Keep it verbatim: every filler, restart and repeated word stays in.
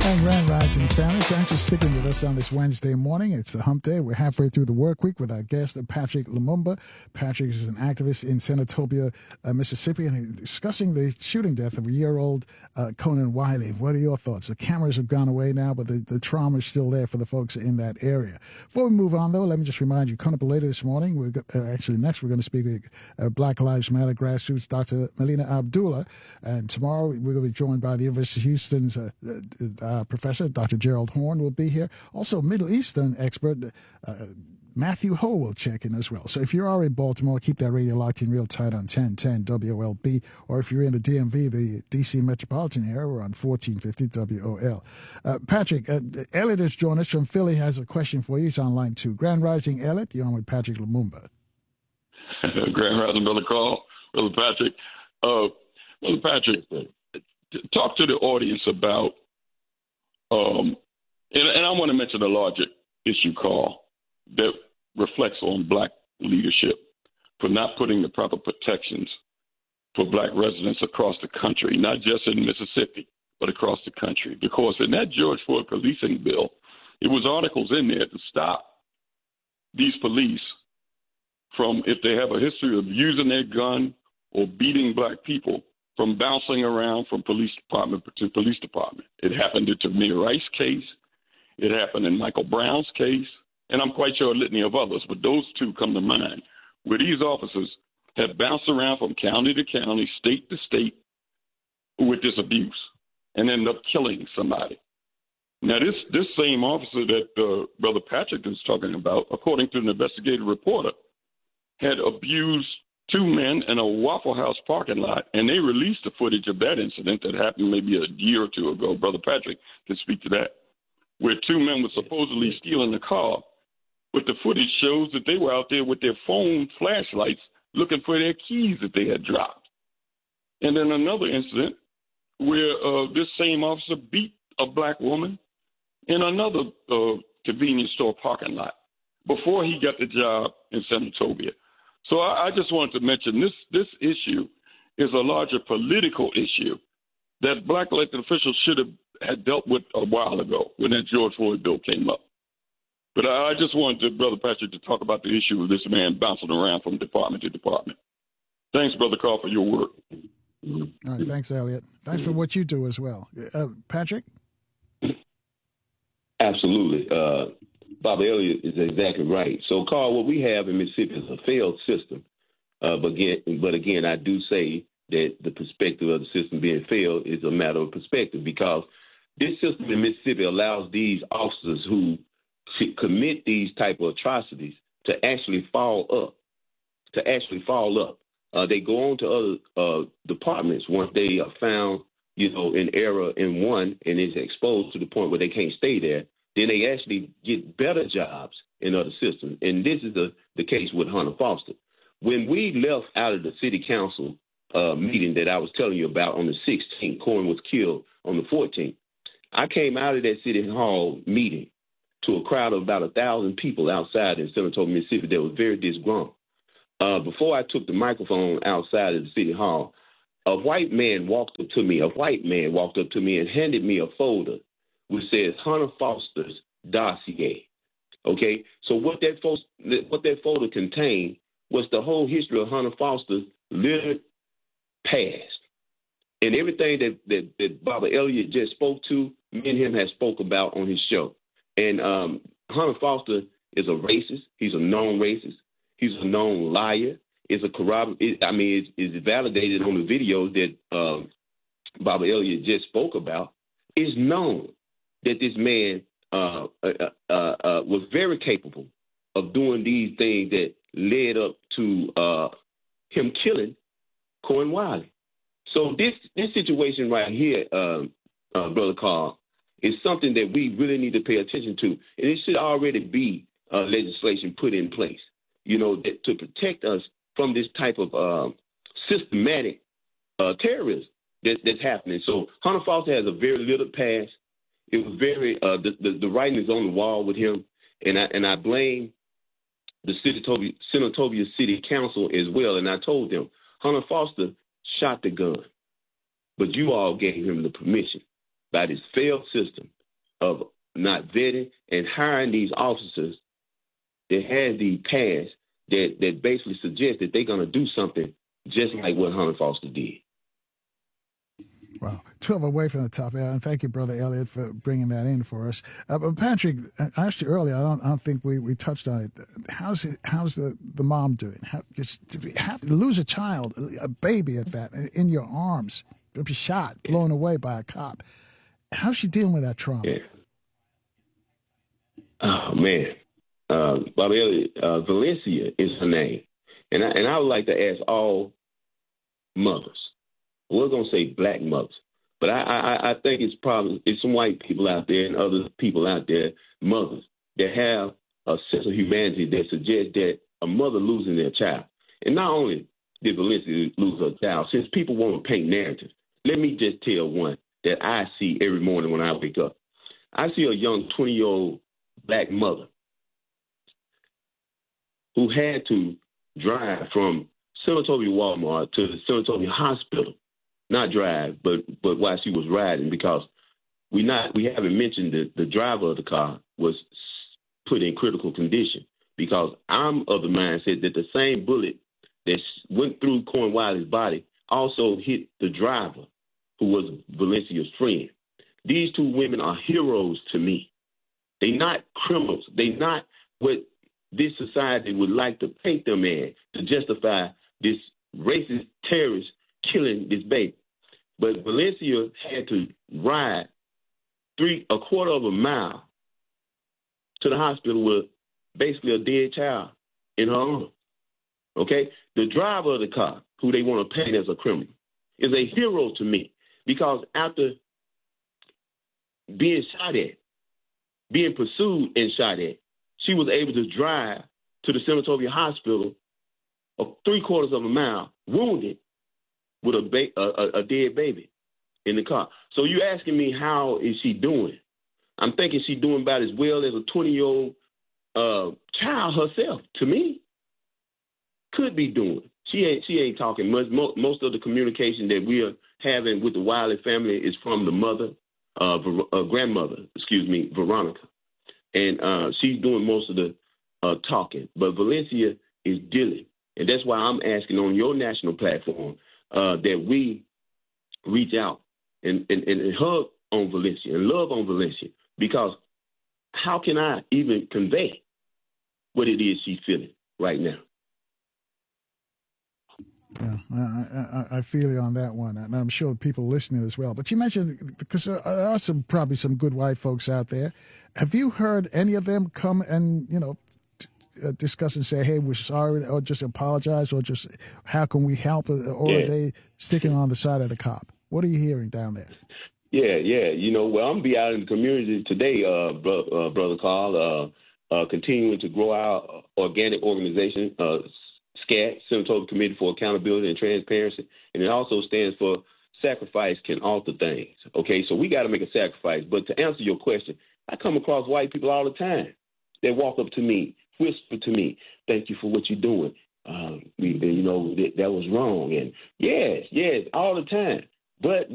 And Grand Rising family, thanks for sticking with us on this Wednesday morning. It's a hump day. We're halfway through the work week with our guest, Patrick Lumumba. Patrick is an activist in Senatobia, uh, Mississippi, and he's discussing the shooting death of a year-old uh, Conan Wiley. What are your thoughts? The cameras have gone away now, but the, the trauma is still there for the folks in that area. Before we move on, though, let me just remind you, coming up later this morning, we're go- uh, actually next we're going to speak with uh, Black Lives Matter grassroots Doctor Melina Abdullah, and tomorrow we're going to be joined by the University of Houston's uh, uh, Uh, Professor Doctor Gerald Horn will be here. Also, Middle Eastern expert uh, Matthew Ho will check in as well. So if you are in Baltimore, keep that radio locked in real tight on ten ten W O L B. Or if you're in the D M V, the D C metropolitan area, we're on fourteen fifty W O L. Uh, Patrick, uh, Elliot has joined us from Philly, has a question for you. He's on line two. Grand Rising, Elliot, you're on with Patrick Lumumba. Grand Rising, Brother Carl, Brother Patrick. Uh, Brother Patrick, talk to the audience about Um, and, and I want to mention a larger issue, Carl, that reflects on black leadership for not putting the proper protections for black residents across the country, not just in Mississippi, but across the country. Because in that George Floyd policing bill, it was articles in there to stop these police from, if they have a history of using their gun or beating black people, from bouncing around from police department to police department. It happened in Tamir Rice's case. It happened in Michael Brown's case. And I'm quite sure a litany of others, but those two come to mind, where these officers have bounced around from county to county, state to state with this abuse and end up killing somebody. Now, this, this same officer that uh, Brother Patrick is talking about, according to an investigative reporter, had abused two men in a Waffle House parking lot, and they released the footage of that incident that happened maybe a year or two ago. Brother Patrick can speak to that, where two men were supposedly stealing the car, but the footage shows that they were out there with their phone flashlights looking for their keys that they had dropped. And then another incident where uh, this same officer beat a black woman in another uh, convenience store parking lot before he got the job in Senatobia. So I, I just wanted to mention this this issue is a larger political issue that black elected officials should have had dealt with a while ago when that George Floyd bill came up. But I, I just wanted to, Brother Patrick, to talk about the issue of this man bouncing around from department to department. Thanks, Brother Carl, for your work. All right, thanks, Elliot. Thanks for what you do as well. Uh, Patrick? Absolutely. Uh, Bob Elliott is exactly right. So, Carl, what we have in Mississippi is a failed system. Uh, but, again, but again, I do say that the perspective of the system being failed is a matter of perspective, because this system in Mississippi allows these officers who commit these type of atrocities to actually fall up, to actually fall up. Uh, they go on to other uh, departments once they are found, you know, in error in one and is exposed to the point where they can't stay there. Then they actually get better jobs in other systems. And this is the, the case with Hunter Foster. When we left out of the city council uh, meeting that I was telling you about on the sixteenth, Corin was killed on the fourteenth, I came out of that city hall meeting to a crowd of about a thousand people outside in Senatobia, Mississippi that was very disgruntled. Uh, before I took the microphone outside of the city hall, a white man walked up to me, a white man walked up to me and handed me a folder which says Hunter Foster's dossier. Okay, so what that, fo- what that folder contained was the whole history of Hunter Foster's littered past. And everything that, that, that Baba Elliott just spoke to, me and him have spoke about on his show. And um, Hunter Foster is a racist. He's a known racist. He's a known liar. Is a corrob- it, I mean, it's, it's validated on the video that um, Baba Elliott just spoke about. It's known that this man uh, uh, uh, uh, was very capable of doing these things that led up to uh, him killing Conan Wiley. So this this situation right here, uh, uh, Brother Carl, is something that we really need to pay attention to. And it should already be uh, legislation put in place, you know, that, to protect us from this type of uh, systematic uh, terrorism that, that's happening. So Hunter Foster has a very little past. It was very uh, the, the the writing is on the wall with him, and I and I blame the Senatobia, Senatobia City Council as well. And I told them Hunter Foster shot the gun, but you all gave him the permission by this failed system vetting and hiring these officers that have the past that, that basically suggest that they're going to do something just like what Hunter Foster did. Wow. twelve away from the top, and thank you, Brother Elliott, for bringing that in for us. Uh, but Patrick, I asked you earlier, I don't, I don't think we, we touched on it. How's it, how's the, the mom doing? How, just to, be, have, to lose a child, a baby at that, in your arms, to be shot, blown away by a cop. How's she dealing with that trauma? Yeah. Oh, man. Uh, Bobby Elliott, uh, Valencia is her name. And I, and I would like to ask all mothers, we're going to say black mothers, but I, I, I think it's probably it's some white people out there and other people out there, mothers, that have a sense of humanity that suggests that a mother losing their child. And not only did Valencia lose her child, since people want to paint narratives, let me just tell one that I see every morning when I wake up. I see a young twenty-year-old black mother who had to drive from Senatobia Walmart to the Senatobia Hospital. Not drive, but but while she was riding, because we not we haven't mentioned that the driver of the car was put in critical condition, because I'm of the mindset that the same bullet that went through Cornwallis's body also hit the driver, who was Valencia's friend. These two women are heroes to me. They're not criminals. They're not what this society would like to paint them as to justify this racist terrorist killing this baby. But Valencia had to ride three, a quarter of a mile to the hospital with basically a dead child in her arms. Okay? The driver of the car, who they want to paint as a criminal, is a hero to me, because after being shot at, being pursued and shot at, she was able to drive to the Senatobia Hospital a three quarters of a mile, wounded, with a, ba- a, a dead baby in the car. So you asking me, how is she doing? I'm thinking she's doing about as well as a twenty-year-old uh, child herself, to me, could be doing. She ain't she ain't talking much. Most of the communication that we are having with the Wiley family is from the mother, uh, Ver- uh, grandmother, excuse me, Veronica. And uh, she's doing most of the uh, talking. But Valencia is dealing. And that's why I'm asking on your national platform uh, that we reach out and, and, and hug on Valencia and love on Valencia, because how can I even convey what it is she's feeling right now? Yeah, I, I, I feel you on that one, and I'm sure people listening as well. But you mentioned, because there are some probably some good white folks out there. Have you heard any of them come and, you know, t- uh, discuss and say, "Hey, we're sorry," or just apologize, or just how can we help, or yeah. Are they sticking on the side of the cop? What are you hearing down there? Yeah, yeah. You know, well, I'm gonna be out in the community today, uh, bro- uh, brother Carl, uh, uh, continuing to grow our organic organization. Uh, SCAT, Senatobia Committee for Accountability and Transparency, and it also stands for Sacrifice Can Alter Things. Okay, so we got to make a sacrifice. But to answer your question, I come across white people all the time. They walk up to me, whisper to me, "Thank you for what you're doing. Um, we, you know, that, that was wrong." And yes, yes, all the time. But